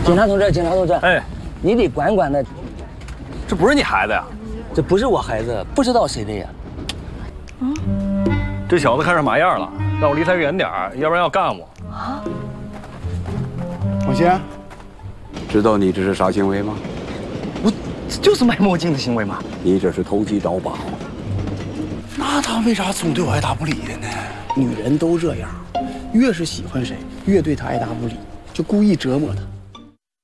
警察同志，警察同志， 哎， 你得管管那， 这不是你孩子呀？ 这不是我孩子，不知道谁的呀。 这小子看上马燕了，让我离他远点儿，要不然要干我。 啊！王先，知道你这是啥行为吗？ 我这就是卖墨镜的行为嘛。 你这是投机倒把。 那他为啥总对我爱答不理的呢？女人都这样，越是喜欢谁，越对他爱答不理，就故意折磨他。